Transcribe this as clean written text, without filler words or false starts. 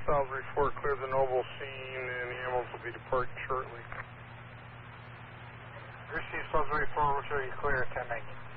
Salisbury 4, clear the Noble scene, and the ambulance will be departing shortly. Receive Salisbury 4, we'll show you clear at 1019.